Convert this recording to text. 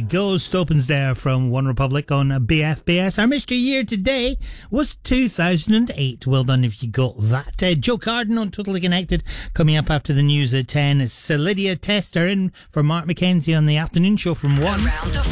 Ghost opens there from One Republic on BFBS. Our mystery year today was 2008. Well done if you got that. Joe Carden on Totally Connected coming up after the news at 10. It's Lydia Tester in for Mark McKenzie on the afternoon show from 1.